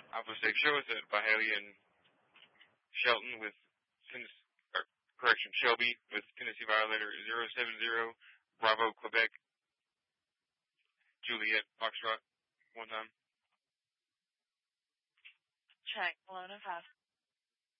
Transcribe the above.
Alpha 6, show us at Byhalia and Shelton with, Shelby with Tennessee Violator 070, Bravo, Quebec, Juliet, Foxtrot, one time. Check, Lona 5.